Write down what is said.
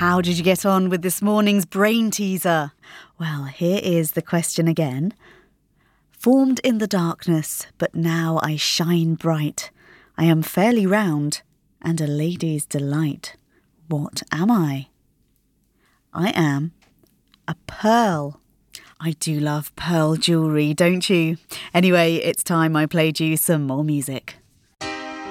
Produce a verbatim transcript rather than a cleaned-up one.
How did you get on with this morning's brain teaser? Well, here is the question again. Formed in the darkness, but now I shine bright. I am fairly round and a lady's delight. What am I? I am a pearl. I do love pearl jewellery, don't you? Anyway, it's time I played you some more music.